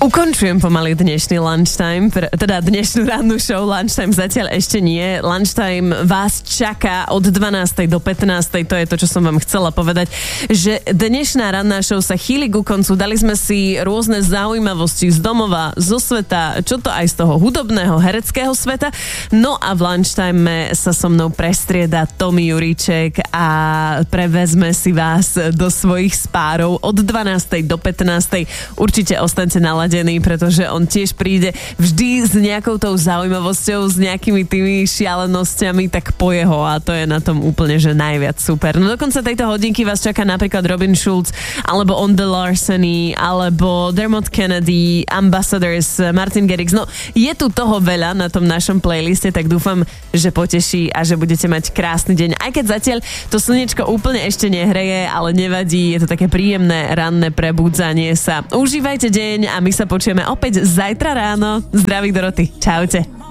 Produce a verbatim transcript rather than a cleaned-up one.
Ukončujem pomaly dnešný lunchtime, teda dnešnú rannú show. Lunchtime zatiaľ ešte nie. Lunchtime vás čaká od dvanástej do pätnástej, to je to, čo som vám chcela povedať, že dnešná ranná show sa chýli ku koncu. Dali sme si rôzne zaujímavosti z domova, zo sveta, čo to aj z toho hudobného, hereckého sveta. No a v lunchtime sa so mnou prestrieda Tomi Juríček a prevezme si vás do svojich spárov od dvanástej do pätnástej. Určite ostaňte naladení, pretože on tiež príde vždy s nejakou tou zaujímavosťou, s nejakými tými šialenosťami, tak po jeho, a to je na tom úplne, že najviac super. No do konca tejto hodinky vás čaká napríklad Robin Schulz, alebo On the Larceny, alebo Dermot Kennedy, Ambassadors, Martin Garrix. No je tu toho veľa na tom našom playliste, tak dúfam, že poteší a že budete mať krásny deň. Aj keď zatiaľ to slnečko úplne ešte nehreje, ale nevadí, je to také príjemné ranné prebudzanie sa. Užívajte deň a my sa počujeme opäť zajtra ráno. Zdraví Doroty. Čaute.